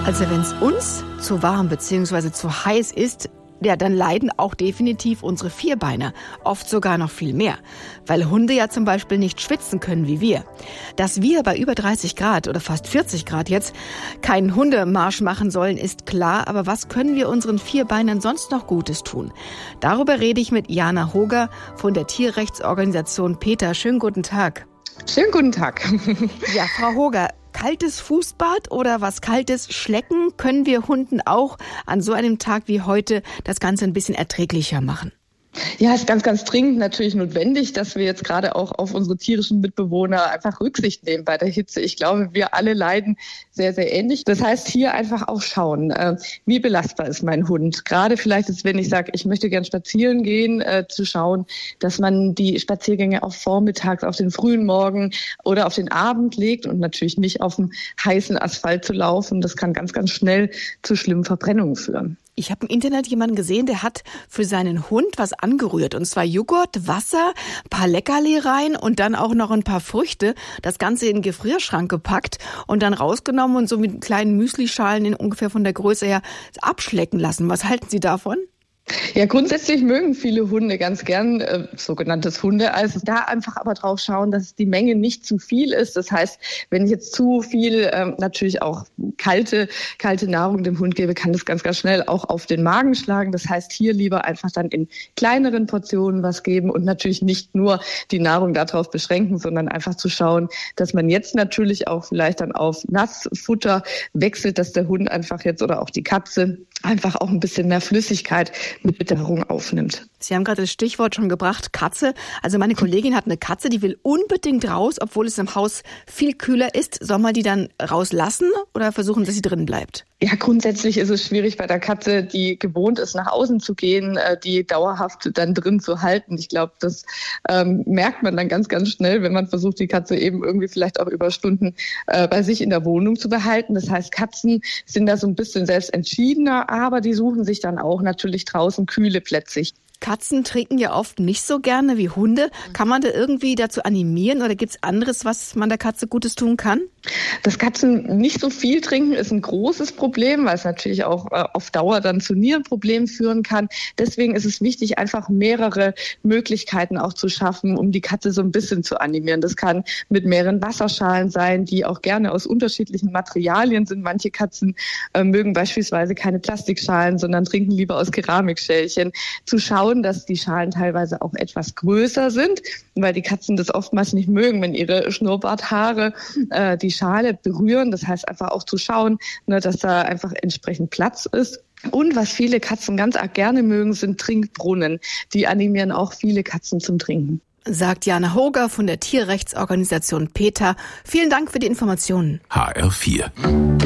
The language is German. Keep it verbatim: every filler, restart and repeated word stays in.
Also wenn es uns zu warm bzw. zu heiß ist, ja, dann leiden auch definitiv unsere Vierbeiner, oft sogar noch viel mehr, weil Hunde ja zum Beispiel nicht schwitzen können wie wir. Dass wir bei über dreißig Grad oder fast vierzig Grad jetzt keinen Hundemarsch machen sollen, ist klar, aber was können wir unseren Vierbeinern sonst noch Gutes tun? Darüber rede ich mit Jana Hoger von der Tierrechtsorganisation PETA. Schönen guten Tag. Schönen guten Tag. Ja, Frau Hoger, kaltes Fußbad oder was Kaltes schlecken können wir Hunden auch an so einem Tag wie heute das Ganze ein bisschen erträglicher machen? Ja, ist ganz, ganz dringend natürlich notwendig, dass wir jetzt gerade auch auf unsere tierischen Mitbewohner einfach Rücksicht nehmen bei der Hitze. Ich glaube, wir alle leiden sehr, sehr ähnlich. Das heißt, hier einfach auch schauen, äh, wie belastbar ist mein Hund. Gerade vielleicht ist, wenn ich sage, ich möchte gern spazieren gehen, äh, zu schauen, dass man die Spaziergänge auch vormittags, auf den frühen Morgen oder auf den Abend legt und natürlich nicht auf dem heißen Asphalt zu laufen. Das kann ganz, ganz schnell zu schlimmen Verbrennungen führen. Ich habe im Internet jemanden gesehen, der hat für seinen Hund was angerührt. Und zwar Joghurt, Wasser, ein paar Leckerli rein und dann auch noch ein paar Früchte. Das Ganze in den Gefrierschrank gepackt und dann rausgenommen und so mit kleinen Müslischalen in ungefähr von der Größe her abschlecken lassen. Was halten Sie davon? Ja, grundsätzlich mögen viele Hunde ganz gern äh, sogenanntes Hundeeis. Da einfach aber drauf schauen, dass die Menge nicht zu viel ist. Das heißt, wenn ich jetzt zu viel ähm, natürlich auch kalte kalte Nahrung dem Hund gebe, kann das ganz, ganz schnell auch auf den Magen schlagen. Das heißt, hier lieber einfach dann in kleineren Portionen was geben und natürlich nicht nur die Nahrung darauf beschränken, sondern einfach zu schauen, dass man jetzt natürlich auch vielleicht dann auf Nassfutter wechselt, dass der Hund einfach jetzt oder auch die Katze einfach auch ein bisschen mehr Flüssigkeit mit Witterung aufnimmt. Sie haben gerade das Stichwort schon gebracht, Katze. Also meine Kollegin hat eine Katze, die will unbedingt raus, obwohl es im Haus viel kühler ist. Soll man die dann rauslassen oder versuchen, dass sie drin bleibt? Ja, grundsätzlich ist es schwierig bei der Katze, die gewohnt ist, nach außen zu gehen, die dauerhaft dann drin zu halten. Ich glaube, das ähm, merkt man dann ganz, ganz schnell, wenn man versucht, die Katze eben irgendwie vielleicht auch über Stunden äh, bei sich in der Wohnung zu behalten. Das heißt, Katzen sind da so ein bisschen selbst entschiedener, aber die suchen sich dann auch natürlich draußen kühle Plätze. Katzen trinken ja oft nicht so gerne wie Hunde. Kann man da irgendwie dazu animieren oder gibt es anderes, was man der Katze Gutes tun kann? Dass Katzen nicht so viel trinken, ist ein großes Problem, weil es natürlich auch äh, auf Dauer dann zu Nierenproblemen führen kann. Deswegen ist es wichtig, einfach mehrere Möglichkeiten auch zu schaffen, um die Katze so ein bisschen zu animieren. Das kann mit mehreren Wasserschalen sein, die auch gerne aus unterschiedlichen Materialien sind. Manche Katzen äh, mögen beispielsweise keine Plastikschalen, sondern trinken lieber aus Keramikschälchen. Zu schauen, dass die Schalen teilweise auch etwas größer sind, weil die Katzen das oftmals nicht mögen, wenn ihre Schnurrbarthaare äh, die Schale berühren. Das heißt einfach auch zu schauen, ne, dass da einfach entsprechend Platz ist. Und was viele Katzen ganz arg gerne mögen, sind Trinkbrunnen. Die animieren auch viele Katzen zum Trinken. Sagt Jana Hoger von der Tierrechtsorganisation PETA. Vielen Dank für die Informationen. H R vier